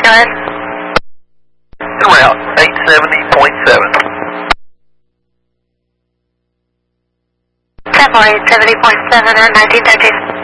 go ahead. Route 870.7. 10-4, 870.7 at 1913.